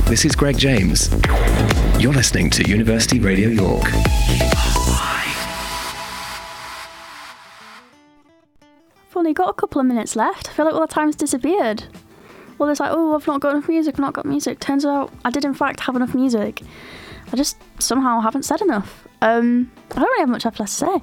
this is Greg James. You're listening to University Radio York. I've only got a couple of minutes left. I feel like all the time's disappeared. Well, it's like, oh, I've not got enough music, I've not got music. Turns out I did in fact have enough music. I just somehow haven't said enough. I don't really have much left to say.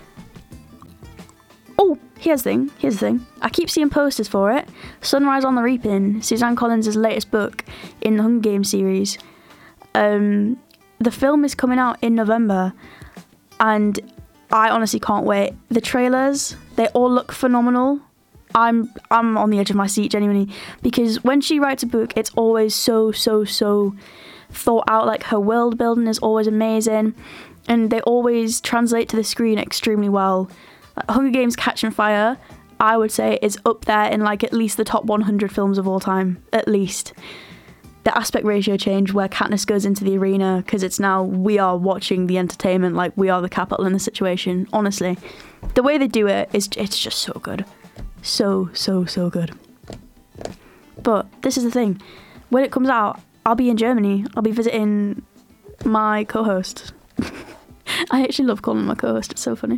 Oh, here's the thing. I keep seeing posters for it. Sunrise on the Reaping, Suzanne Collins' latest book in the Hunger Games series. The film is coming out in November, and I honestly can't wait. The trailers, they all look phenomenal. I'm on the edge of my seat, genuinely, because when she writes a book, it's always so thought out. Like, her world building is always amazing, and they always translate to the screen extremely well. Hunger Games: Catching Fire, I would say, is up there in like at least the top 100 films of all time, at least. The aspect ratio change where Katniss goes into the arena, because it's now we are watching the entertainment, like we are the capital in the situation. Honestly, the way they do it's just so good. So good. But this is the thing, when it comes out, I'll be in Germany. I'll be visiting my co-host. I actually love calling him my co-host, it's so funny.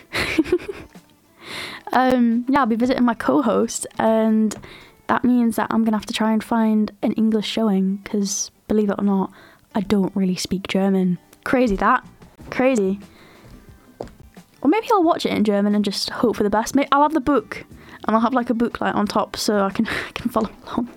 I'll be visiting my co-host, and that means that I'm gonna have to try and find an English showing, because believe it or not, I don't really speak German. Crazy. Or maybe I'll watch it in German and just hope for the best. Maybe I'll have the book, and I'll have like a booklet on top so I can follow along.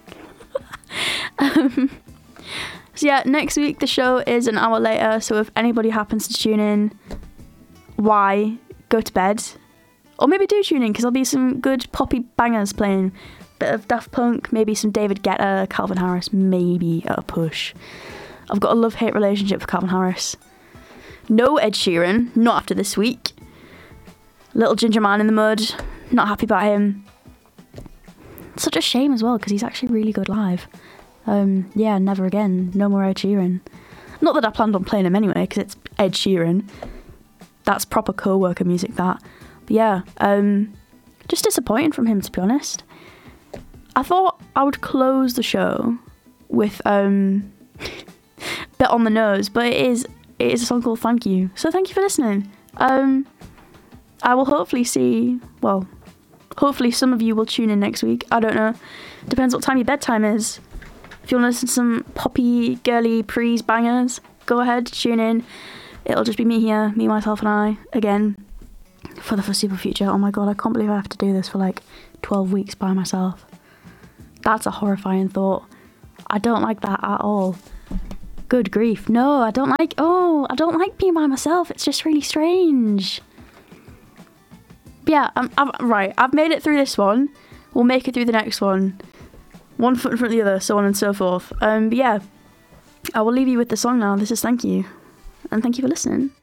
So yeah, next week the show is an hour later, so if anybody happens to tune in, why? Go to bed. Or maybe do tune in, because there'll be some good poppy bangers playing. Bit of Daft Punk, maybe some David Guetta, Calvin Harris, maybe at a push. I've got a love-hate relationship with Calvin Harris. No Ed Sheeran, not after this week. Little Ginger Man in the Mud, not happy about him. Such a shame as well, because he's actually really good live. Never again. No more Ed Sheeran. Not that I planned on playing him anyway, because it's Ed Sheeran. That's proper co-worker music, that. But yeah, just disappointing from him, to be honest. I thought I would close the show with bit on the nose, but it is a song called Thank You. So thank you for listening. I will hopefully some of you will tune in next week. I don't know. Depends what time your bedtime is. If you want to listen to some poppy, girly, prees bangers, go ahead, tune in. It'll just be me here, me, myself, and I, again, for the foreseeable future. Oh my god, I can't believe I have to do this for like 12 weeks by myself. That's a horrifying thought. I don't like that at all. Good grief. No, I don't like being by myself. It's just really strange. But yeah, I've made it through this one. We'll make it through the next one. One foot in front of the other, so on and so forth. But yeah, I will leave you with the song now. This is Thank You. And thank you for listening.